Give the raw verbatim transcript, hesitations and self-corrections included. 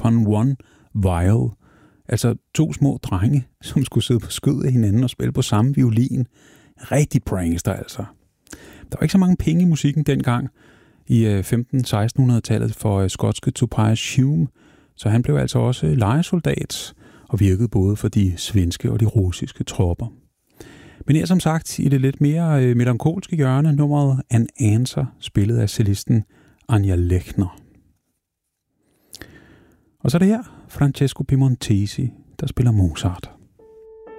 upon one viol. Altså to små drenge, som skulle sidde på skødet af hinanden og spille på samme violin. Rigtig prankster altså. Der var ikke så mange penge i musikken dengang i femten-sekstenhundredetallet for skotske Tobias Hume, så han blev altså også lejesoldat og virkede både for de svenske og de russiske tropper. Men her som sagt i det lidt mere øh, melankolske hjørne, nummeret An Answer, spillet af cellisten Anja Lechner. Og så er det her Francesco Piemontesi, der spiller Mozart.